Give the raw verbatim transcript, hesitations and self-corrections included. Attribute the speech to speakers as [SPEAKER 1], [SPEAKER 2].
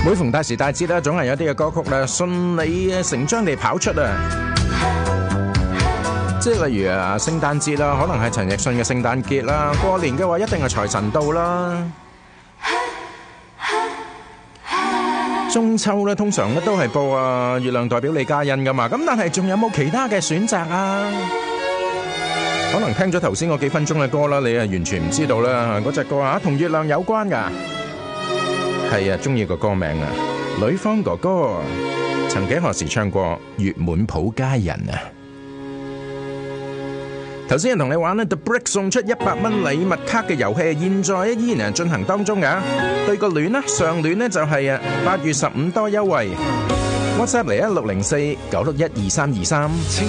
[SPEAKER 1] 每逢大時大節咧，總係有啲嘅歌曲咧順理成章地跑出啊！即係例如啊，聖誕節啦，可能係陳奕迅嘅聖誕節啦；過年嘅話，一定係財神到啦。中秋咧，通常咧都係播啊月亮代表李嘉欣噶嘛。咁但係仲有冇其他嘅選擇啊？可能聽咗頭先嗰幾分鐘嘅歌啦，你啊完全唔知道啦。嗰隻歌啊，同月亮有關噶。係啊，中意個歌名啊，呂方哥哥曾幾何時唱過《月滿抱佳人》啊？頭先同你玩呢 The Brick 送出一百蚊禮物卡嘅遊戲，現在依然係進行當中噶。對個戀啦，上戀呢就係啊八月十五多優惠。WhatsApp 嚟一六零四九六一二三二三。